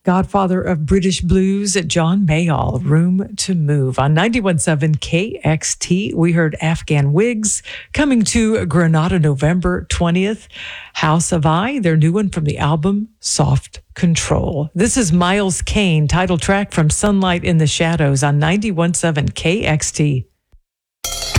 Godfather of British blues, John Mayall, Room to Move. On 91.7 KXT, we heard Afghan Wigs, Coming to Granada November 20th. House of I, their new one from the album Soft Control. This is Miles Kane, title track from Sunlight in the Shadows on 91.7 KXT.